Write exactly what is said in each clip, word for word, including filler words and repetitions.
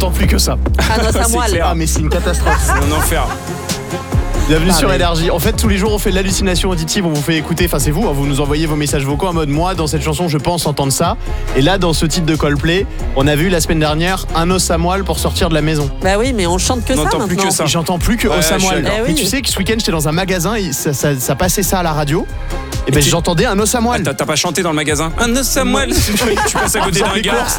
j'entends plus que ça. Un os à moelle. Ah mais c'est une catastrophe. C'est un enfer. Bienvenue Ah, sur mais- Énergie. En fait, tous les jours, on fait de l'hallucination auditive. On vous fait écouter, enfin, c'est vous, hein, vous nous envoyez vos messages vocaux en mode moi, dans cette chanson, je pense entendre ça. Et là, dans ce titre de Coldplay, on a vu la semaine dernière un os à moelle pour sortir de la maison. Bah oui, mais on chante que On ça n'entend plus maintenant. que ça. Et j'entends plus que Ouais, os à je suis moelle. d'accord. Eh Mais oui. tu sais que ce week-end, j'étais dans un magasin et ça, ça- ça passait ça à la radio. Et ben, tu- j'entendais un os à Ah, moelle. t'as, t'as pas chanté dans le magasin Un os à moelle. Tu passes à côté Faisant d'un les gars. courses.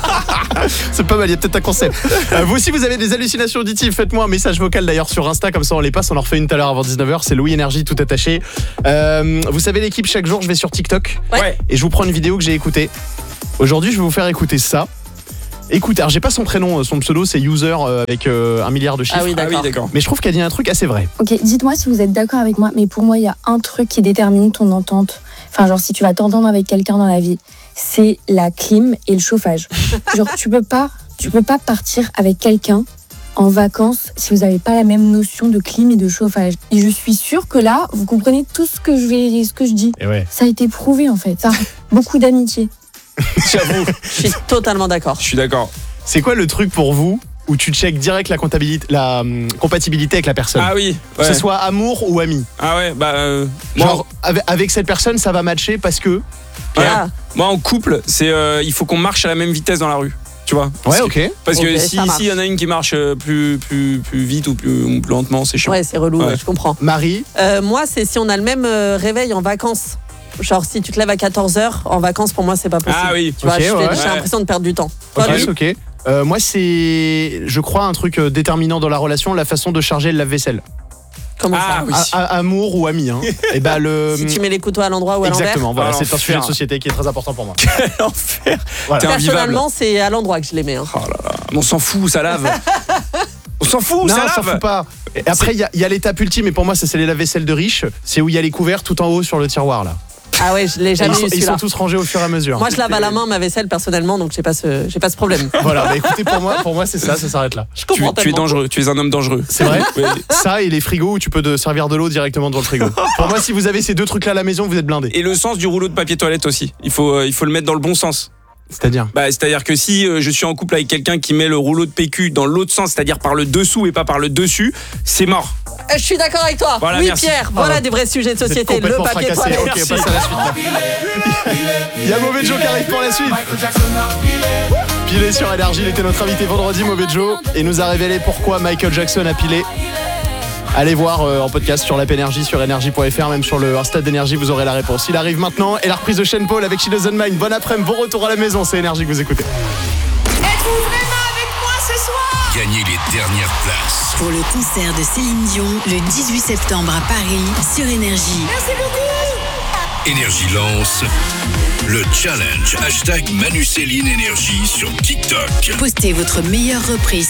C'est pas mal, il y a peut-être un concept. Euh, vous aussi, vous avez des hallucinations auditives. Faites-moi un message vocal d'ailleurs sur Insta, comme ça on les passe. On en refait une tout à l'heure avant dix-neuf heures. C'est Louis Énergie, tout attaché. Euh, vous savez, l'équipe, chaque jour, je vais sur TikTok Ouais. et je vous prends une vidéo que j'ai écoutée. Aujourd'hui, je vais vous faire écouter ça. Écoutez, alors j'ai pas son prénom, son pseudo, c'est User euh, avec euh, un milliard de chiffres. Ah oui, Ah oui, d'accord. d'accord. Mais je trouve qu'elle dit un truc assez vrai. Ok, dites-moi si vous êtes d'accord avec moi, mais pour moi, il y a un truc qui détermine ton entente. Enfin, genre, si tu vas t'entendre avec quelqu'un dans la vie, c'est la clim et le chauffage. Genre, tu peux pas, tu peux pas partir avec quelqu'un en vacances si vous n'avez pas la même notion de clim et de chauffage. Et je suis sûre que là, vous comprenez tout ce que je vais, ce que je dis. Et ouais. Ça a été prouvé, en fait. Ça, beaucoup d'amitié. J'avoue. Je suis totalement d'accord. Je suis d'accord. C'est quoi le truc pour vous où tu checkes direct la, comptabilité, la hum, compatibilité avec la personne Ah oui. Que Ouais. ce soit amour ou ami. Ah ouais, bah. euh, moi, Genre, avec, avec cette personne, ça va matcher parce que. ouais. Ah, Moi, en couple, c'est euh, il faut qu'on marche à la même vitesse dans la rue. Tu vois Ouais, Parce que- ok. Parce que Ok, si ça s'il y en a une qui marche euh, plus, plus, plus vite ou plus, ou plus lentement, c'est chiant. ouais, c'est relou, Ouais. je comprends. Marie, Euh, moi, c'est si on a le même euh, réveil en vacances. Genre, si tu te lèves à quatorze heures, en vacances, pour moi, c'est pas possible. Ah oui. Tu vois, Ok, je fais- ouais. j'ai Ouais. l'impression de perdre du temps. Toi, ok, Louis ok. Euh, moi, c'est, je crois, un truc euh, déterminant dans la relation, la façon de charger le lave-vaisselle. Comment Ah ça oui. A- a- amour ou ami. Hein. Et bah le. Si tu mets les couteaux à l'endroit ou à l'envers. Exactement. Voilà, Ah, c'est un sujet de l'enfer. société qui est très important pour moi. L'enfer. Voilà. T'es invivable. Personnellement, c'est à l'endroit que je les mets. hein. Oh là là. Mais on s'en fout, ça lave. On s'en fout, Non, ça ça lave. fout pas. Et après, il y a, il y a l'étape ultime, et pour moi, ça c'est les lave-vaisselle de riches. C'est où il y a les couverts tout en haut sur le tiroir là. Ah ouais, je l'ai Et jamais ils, sont, eu ils celui-là. sont tous rangés au fur et à mesure. Moi, je lave à la main ma vaisselle personnellement, donc j'ai pas ce, j'ai pas ce problème. Voilà. Bah écoutez, pour moi, pour moi, c'est ça. Ça s'arrête là. Je Tu, comprends tu es tellement. dangereux, tu es un homme dangereux. C'est vrai. Oui. Ça et les frigos où tu peux te servir de l'eau directement dans le frigo. Pour moi, si vous avez ces deux trucs là à la maison, vous êtes blindés. Et le sens du rouleau de papier toilette aussi. Il faut, euh, il faut le mettre dans le bon sens. C'est-à-dire. Bah, c'est-à-dire que si euh, je suis en couple avec quelqu'un qui met le rouleau de P Q dans l'autre sens, c'est-à-dire par le dessous et pas par le dessus, c'est mort. Euh, Je suis d'accord avec toi. Voilà, oui, merci. Pierre, Pardon. voilà des vrais sujets de Vous êtes société. Le complètement papier fracassé. toilette. Ok, on passe à la suite. là. Il y a Mauvais Joe qui arrive pour la suite. Pilé sur Énergie, il était notre invité vendredi, Mauvais Joe, et nous a révélé pourquoi Michael Jackson a pilé. Allez voir euh, en podcast sur l'app Énergie, sur énergie point f r, même sur le Insta d'Énergie, vous aurez la réponse. Il arrive maintenant, et la reprise de Shane Paul avec She Doesn't Mind. Bon après-midi, bon retour à la maison, c'est Énergie que vous écoutez. Êtes-vous vraiment avec moi ce soir? Gagnez les dernières places. Pour le concert de Céline Dion, le dix-huit septembre à Paris, sur Énergie. Merci beaucoup! Énergie lance le challenge hashtag Manu Céline Énergie sur TikTok. Postez votre meilleure reprise